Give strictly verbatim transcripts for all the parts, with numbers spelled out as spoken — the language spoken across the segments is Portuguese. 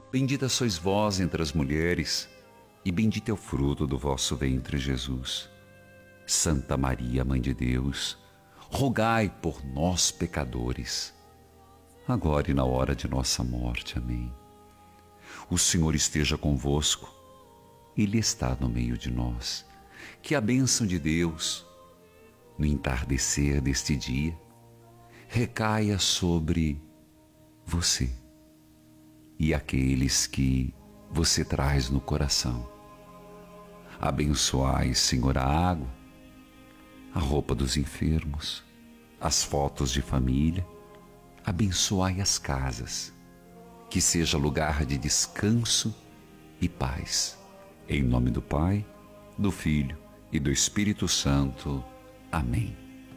Bendita sois vós entre as mulheres, e bendito é o fruto do vosso ventre, Jesus. Santa Maria, Mãe de Deus, rogai por nós, pecadores, agora e na hora de nossa morte. Amém. O Senhor esteja convosco, Ele está no meio de nós. Que a bênção de Deus, no entardecer deste dia, recaia sobre você e aqueles que você traz no coração. Abençoai, Senhor, a água, a roupa dos enfermos, as fotos de família. Abençoai as casas, que seja lugar de descanso e paz. Em nome do Pai, do Filho e do Espírito Santo. Amém.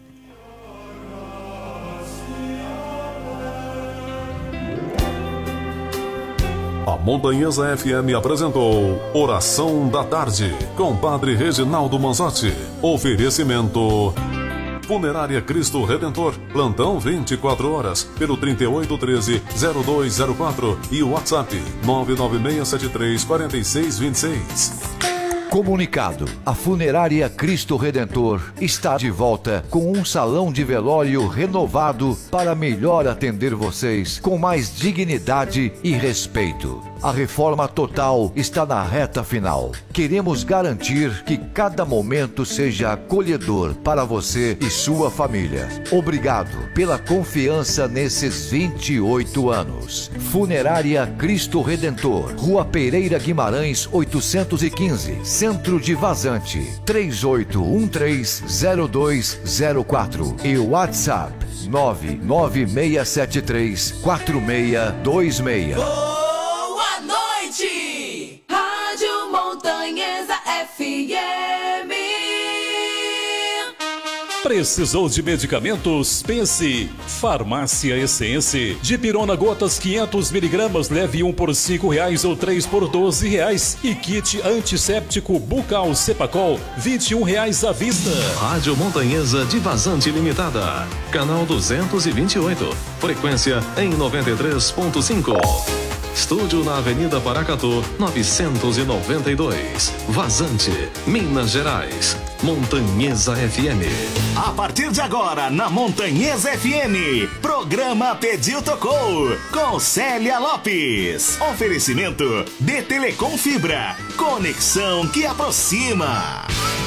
A Montanhesa F M apresentou Oração da Tarde, com Padre Reginaldo Manzotti. Oferecimento Funerária Cristo Redentor, plantão vinte e quatro horas, pelo trinta e oito, treze, zero dois zero quatro e o WhatsApp nove nove seis sete três, quatro seis dois seis. Comunicado: a Funerária Cristo Redentor está de volta com um salão de velório renovado para melhor atender vocês com mais dignidade e respeito. A reforma total está na reta final. Queremos garantir que cada momento seja acolhedor para você e sua família. Obrigado pela confiança nesses vinte e oito anos. Funerária Cristo Redentor, Rua Pereira Guimarães, oitocentos e quinze, Centro de Vazante, três oito um três, zero dois zero quatro e WhatsApp nove nove seis sete três, quatro seis dois seis. Boa noite, Rádio Montanhesa F M. Precisou de medicamentos? Pense. Farmácia Essência. Dipirona gotas quinhentos miligramas, leve um por cinco reais ou três por doze reais. E kit antisséptico bucal Cepacol, vinte e um reais à vista. Rádio Montanhesa de Vazante Limitada. Canal duzentos e vinte e oito. Frequência em noventa e três ponto cinco. Estúdio na Avenida Paracatu, novecentos e noventa e dois. Vazante, Minas Gerais. Montanhesa F M. A partir de agora, na Montanhesa F M, programa Pediu Tocou, com Célia Lopes. Oferecimento de Telecom Fibra, conexão que aproxima.